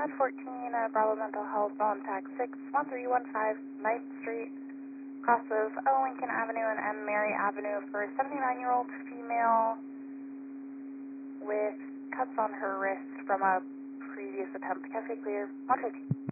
Med 14, Bravo Mental Health, on tag 61315 9th Street, crosses O. Lincoln Avenue and M. Mary Avenue for a 79-year-old female with cuts on her wrist from a previous attempt. Cafe clear, 150.